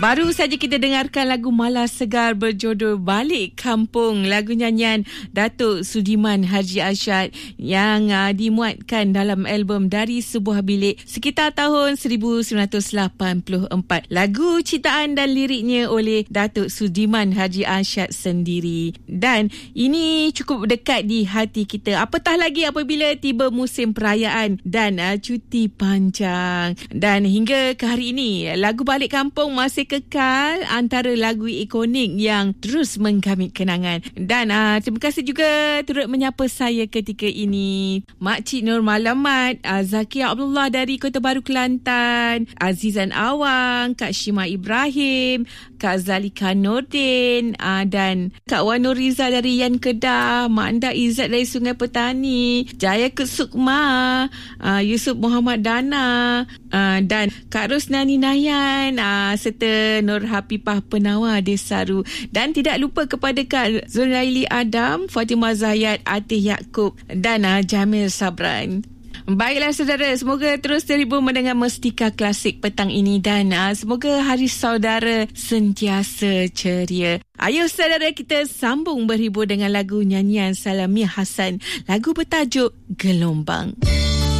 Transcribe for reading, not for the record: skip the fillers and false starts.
Baru saja kita dengarkan lagu Malas Segar berjudul Balik Kampung, lagu nyanyian Datuk Sudiman Haji Arsyad yang dimuatkan dalam album Dari Sebuah Bilik sekitar tahun 1984. Lagu ciptaan dan liriknya oleh Datuk Sudiman Haji Arsyad sendiri. Dan ini cukup dekat di hati kita. Apatah lagi apabila tiba musim perayaan dan cuti panjang. Dan hingga ke hari ini, lagu Balik Kampung masih kekal antara lagu ikonik yang terus menggamit kenangan. Dan terima kasih juga turut menyapa saya ketika ini Makcik Nur Malamat, Zakia Abdullah dari Kota Baru Kelantan, Azizan Awang, Kak Shima Ibrahim, Kak Zalika Nordin, dan Kak Wan Nuriza dari Yan Kedah, Mak Anda Izzat dari Sungai Petani, Jaya Kesukma, Yusuf Muhammad Dana, dan Kak Rosnani Nayan, serta Nur Hapipah Penawar Desaru. Dan tidak lupa kepada Kak Zuraili Adam, Fatimah Zayat, Atih Yaakob dan Jamil Sabran. Baiklah saudara, semoga terus terhibur mendengar Mustika Klasik petang ini dan semoga Hari Saudara sentiasa ceria. Ayo saudara, kita sambung berhibur dengan lagu nyanyian Salami Hasan, lagu bertajuk Gelombang.